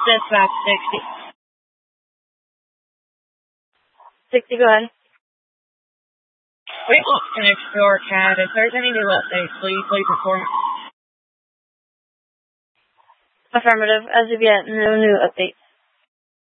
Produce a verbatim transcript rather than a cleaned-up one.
Dispatch sixty. sixty, go ahead. We can explore Cat. If there's any new updates, please please report. Affirmative. As of yet, no new updates.